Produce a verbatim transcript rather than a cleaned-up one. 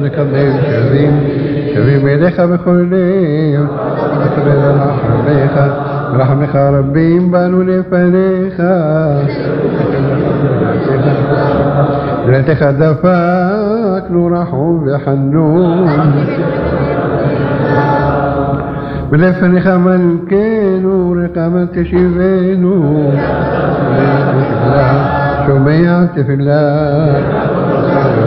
ونقدم كريم كريم إليك بكل ليل أقبل رحمك رحمك ربي بانوا لفنيك ليتك دفاك نورحو بحنون بلفني خمل كينو رقامك تشيبينو شو بيعت في الله